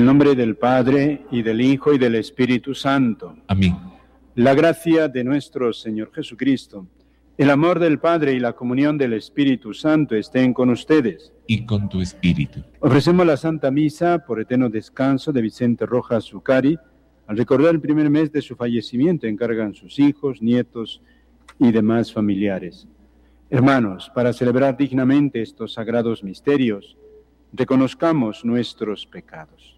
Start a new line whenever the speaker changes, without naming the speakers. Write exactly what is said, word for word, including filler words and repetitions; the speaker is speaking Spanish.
nombre del Padre, y del Hijo, y del Espíritu Santo.
Amén.
La gracia de nuestro Señor Jesucristo, el amor del Padre y la comunión del Espíritu Santo estén con ustedes.
Y con tu espíritu.
Ofrecemos la Santa Misa por eterno descanso de Vicente Rojas Zucari. Al recordar el primer mes de su fallecimiento, encargan sus hijos, nietos y demás familiares. Hermanos, para celebrar dignamente estos sagrados misterios, reconozcamos nuestros pecados.